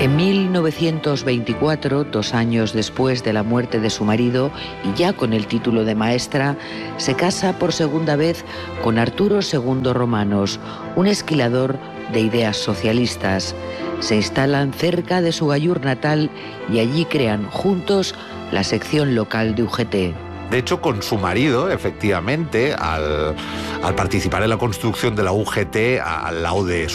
En 1924, 2 años después de la muerte de su marido y ya con el título de maestra, se casa por segunda vez con Arturo II Romanos, un esquilador de ideas socialistas. Se instalan cerca de su Gallur natal y allí crean juntos la sección local de UGT. De hecho, con su marido, efectivamente, al participar en la construcción de la UGT al lado de su